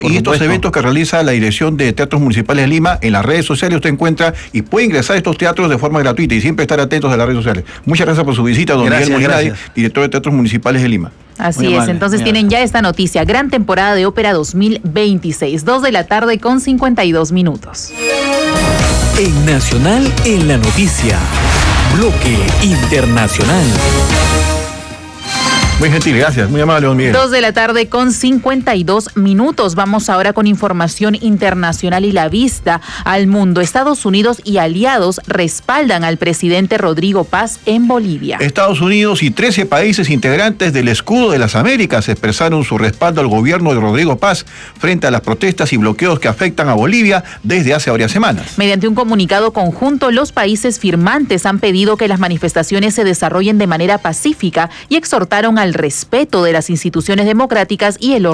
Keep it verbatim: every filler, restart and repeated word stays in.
Por y supuesto. Estos eventos que realiza la Dirección de Teatros Municipales de Lima, en las redes sociales usted encuentra y puede ingresar a estos teatros de forma gratuita y siempre estar atentos a las redes sociales. Muchas gracias por su visita, don Gracias, Miguel Molinari, gracias. director de Teatros Municipales de Lima. Así es, amable, entonces tienen ya esta noticia, gran temporada de ópera dos mil veintiséis, dos de la tarde con cincuenta y dos minutos. En Nacional en la Noticia, Bloque Internacional. Muy gentil, gracias, muy amable, don Miguel. Dos de la tarde con cincuenta y dos minutos. Vamos ahora con información internacional y la vista al mundo. Estados Unidos y aliados respaldan al presidente Rodrigo Paz en Bolivia. Estados Unidos y trece países integrantes del Escudo de las Américas expresaron su respaldo al gobierno de Rodrigo Paz frente a las protestas y bloqueos que afectan a Bolivia desde hace varias semanas. Mediante un comunicado conjunto, los países firmantes han pedido que las manifestaciones se desarrollen de manera pacífica y exhortaron al respeto de las instituciones democráticas y el orden